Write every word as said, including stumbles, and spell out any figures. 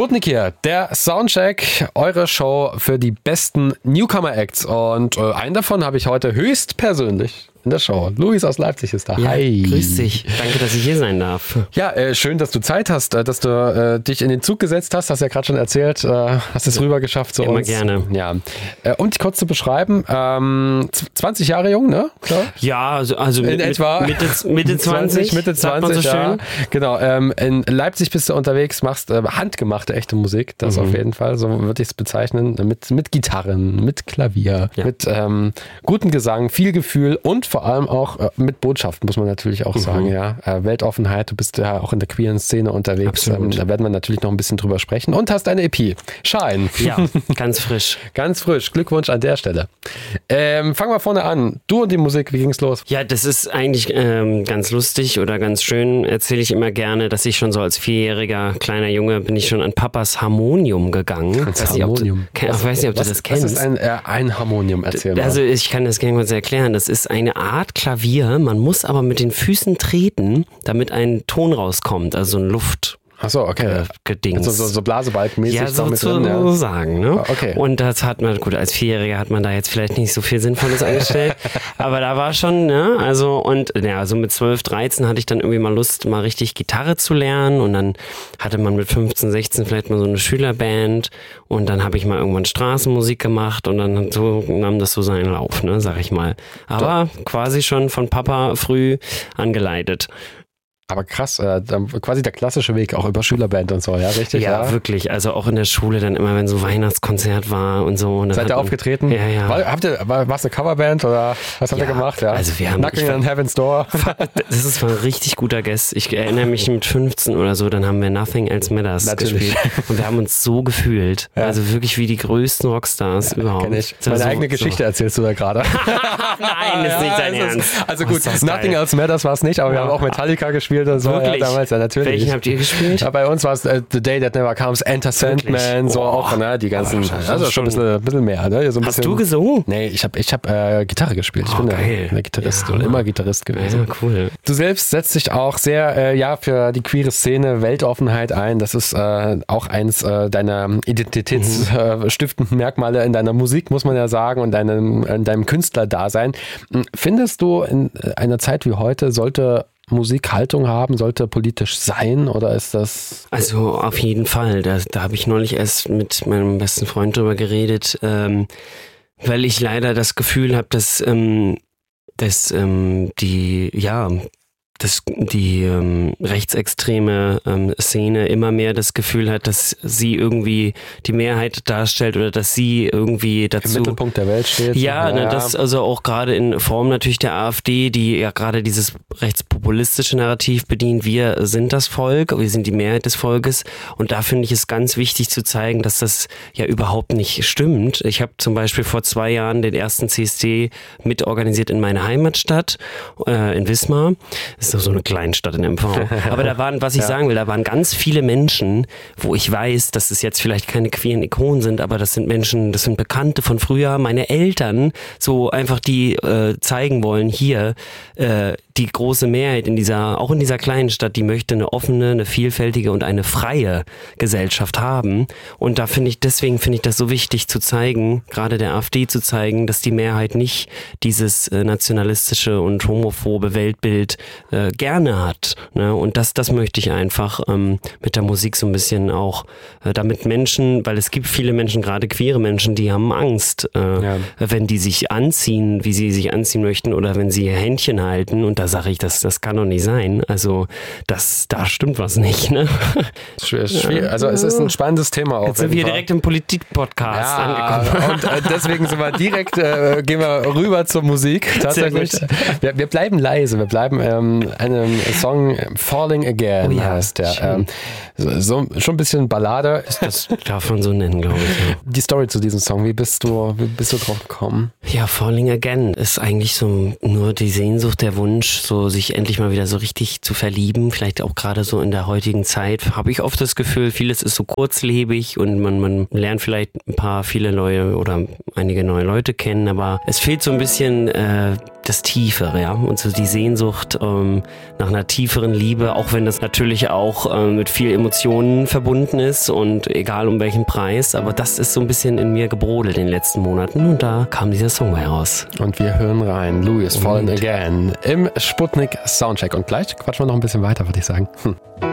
Sputnik hier, der Soundcheck, eure Show für die besten Newcomer-Acts. Und äh, einen davon habe ich heute höchstpersönlich in der Show. Luis aus Leipzig ist da. Ja, Hi. Grüß dich. Danke, dass ich hier sein darf. Ja, äh, schön, dass du Zeit hast, äh, dass du äh, dich in den Zug gesetzt hast. Hast ja gerade schon erzählt. Äh, hast es rüber geschafft zu Immer uns. gerne. Ja. Äh, um dich kurz zu beschreiben, ähm, zwanzig Jahre jung, ne? Klar? Ja, also, also in mit, etwa Mitte, Mitte zwanzig. Mitte sagt man zwanzig, so ja. schön. Genau. Ähm, in Leipzig bist du unterwegs, machst äh, handgemachte echte Musik. Das Mhm. auf jeden Fall. So würde ich es bezeichnen. Mit, mit Gitarren, mit Klavier, Ja. mit ähm, gutem Gesang, viel Gefühl und vor allem auch äh, mit Botschaften, muss man natürlich auch Mhm. sagen. Ja, äh, Weltoffenheit. Du bist ja auch in der queeren Szene unterwegs. Ähm, Absolut. da werden wir natürlich noch ein bisschen drüber sprechen. Und hast eine E P. Shine. Ja, ganz frisch. Ganz frisch. Glückwunsch an der Stelle. Ähm, fangen wir vorne an. Du und die Musik, wie ging's los? Ja, das ist eigentlich ähm, ganz lustig oder ganz schön. Erzähle ich immer gerne, dass ich schon so als vierjähriger kleiner Junge bin ich schon an Papas Harmonium gegangen. Ans Weiß nicht, ob du- Harmonium. Ke- Ich weiß nicht, ob du Was, das kennst. was ist ein, äh, ein Harmonium? Erzähl mal. Also ich kann das gerne kurz erklären. Das ist eine Art Klavier. Man muss aber mit den Füßen treten, damit ein Ton rauskommt. Also ein Luft. Achso, okay. Gedings. So, so, so Blasebalgmäßig Ja, noch so mit zu drin, ja. sagen. Ne? Okay. Und das hat man, gut, als Vierjähriger hat man da jetzt vielleicht nicht so viel Sinnvolles angestellt, aber da war schon, ne, also und ja, also mit zwölf, dreizehn hatte ich dann irgendwie mal Lust, mal richtig Gitarre zu lernen und dann hatte man mit fünfzehn, sechzehn vielleicht mal so eine Schülerband und dann habe ich mal irgendwann Straßenmusik gemacht und dann so nahm das so seinen Lauf, ne, sag ich mal. Aber quasi schon von Papa früh angeleitet. Aber krass, äh, dann quasi der klassische Weg, auch über Schülerband und so, ja, richtig? Ja, Ja, wirklich. Also auch in der Schule dann immer, wenn so Weihnachtskonzert war und so. Und dann Seid hat ihr man- aufgetreten? Ja, ja. War, habt ihr, war es eine Coverband oder was habt ihr Ja, gemacht? Ja? also wir haben- Knocking ich- on Heaven's Door. Das ist mal ein richtig guter Guest. Ich erinnere mich mit fünfzehn oder so, dann haben wir Nothing Else Matters Natürlich. gespielt. Und wir haben uns so gefühlt. Ja. Also wirklich wie die größten Rockstars überhaupt. Kenn ich. Das war Meine so- eigene Geschichte erzählst du da gerade. Nein, ist nicht dein Ja, es Ernst. ist- Also Oh, gut, ist das Nothing geil. Else Matters war es nicht, aber wir Ja. haben auch Metallica gespielt und so. Wirklich? Ja, damals, ja, natürlich. Welchen habt ihr gespielt? Ja, bei uns war es äh, The Day That Never Comes, Enter Sandman, Wirklich? so Oh. auch, ne, die ganzen, Aber das ist also schon schon- ein bisschen, ein bisschen mehr, ne? So ein Hast bisschen, du gesungen? Nee, ich habe ich hab, äh, Gitarre gespielt. Ich Oh, bin der, geil. der Gitarrist Ja. und immer Gitarrist gewesen. Ja, cool. Du selbst setzt dich auch sehr äh, ja für die queere Szene, Weltoffenheit ein. Das ist äh, auch eins äh, deiner identitätsstiftenden Merkmale in deiner Musik, muss man ja sagen, und deinem, in deinem Künstlerdasein. Findest du, in einer Zeit wie heute sollte Musik Haltung haben, sollte politisch sein oder ist das... Also auf jeden Fall. Da, da habe ich neulich erst mit meinem besten Freund drüber geredet, ähm, weil ich leider das Gefühl habe, dass, ähm, dass ähm, die, ja, dass die ähm, rechtsextreme ähm, Szene immer mehr das Gefühl hat, dass sie irgendwie die Mehrheit darstellt oder dass sie irgendwie Im dazu... Mittelpunkt der Welt steht. Ja, ne, das also auch gerade in Form natürlich der AfD, die ja gerade dieses rechtspopulistische Narrativ bedient. Wir sind das Volk, wir sind die Mehrheit des Volkes und da finde ich es ganz wichtig zu zeigen, dass das ja überhaupt nicht stimmt. Ich habe zum Beispiel vor zwei Jahren den ersten C S D mitorganisiert in meiner Heimatstadt, äh, in Wismar. Das ist doch so eine Kleinstadt in M V. Aber da waren, was ich Ja. sagen will, da waren ganz viele Menschen, wo ich weiß, dass es jetzt vielleicht keine queeren Ikonen sind, aber das sind Menschen, das sind Bekannte von früher, meine Eltern, so einfach die äh, zeigen wollen, hier, äh, die große Mehrheit in dieser, auch in dieser kleinen Stadt, die möchte eine offene, eine vielfältige und eine freie Gesellschaft haben. Und da finde ich, deswegen finde ich das so wichtig zu zeigen, gerade der AfD zu zeigen, dass die Mehrheit nicht dieses äh, nationalistische und homophobe Weltbild äh, gerne hat. Ne? Und das, das möchte ich einfach ähm, mit der Musik so ein bisschen auch, äh, damit Menschen, weil es gibt viele Menschen, gerade queere Menschen, die haben Angst, äh, Ja. wenn die sich anziehen, wie sie sich anziehen möchten oder wenn sie ihr Händchen halten. Und da sage ich, das, das kann doch nicht sein. Also das, da stimmt was nicht. Ne? Schwer, schwer. Also es ist ein spannendes Thema auch. Jetzt sind wir direkt im Politik-Podcast angekommen. Ja, und äh, deswegen sind wir direkt, äh, gehen wir rüber zur Musik. Tatsächlich. Sehr Wir, wir bleiben leise, wir bleiben ähm, einem Song Falling Again Oh ja, heißt der. schön. Ähm, so, so, schon ein bisschen Ballade. Das darf man so nennen, glaube ich. Ja. Die Story zu diesem Song, wie bist du, wie bist du drauf gekommen? Ja, Falling Again ist eigentlich so nur die Sehnsucht, der Wunsch, so sich endlich mal wieder so richtig zu verlieben. Vielleicht auch gerade so in der heutigen Zeit habe ich oft das Gefühl, vieles ist so kurzlebig und man, man lernt vielleicht ein paar, viele neue oder einige neue Leute kennen, aber es fehlt so ein bisschen äh, das Tiefere, ja, und so die Sehnsucht, ähm, einem, nach einer tieferen Liebe, auch wenn das natürlich auch äh, mit viel Emotionen verbunden ist und egal um welchen Preis, aber das ist so ein bisschen in mir gebrodelt in den letzten Monaten und da kam dieser Song bei raus. Und wir hören rein, Louis Fallen Again im Sputnik Soundcheck und gleich quatschen wir noch ein bisschen weiter, würde ich sagen. Hm.